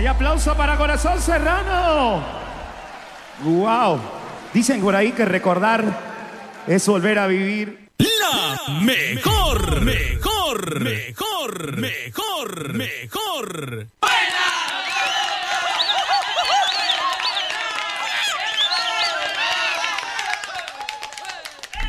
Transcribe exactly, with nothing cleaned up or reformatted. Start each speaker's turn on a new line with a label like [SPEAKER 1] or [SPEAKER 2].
[SPEAKER 1] aplauso para Corazón Serrano. Wow. Dicen por ahí que recordar es volver a vivir.
[SPEAKER 2] La mejor, mejor, mejor, mejor, mejor.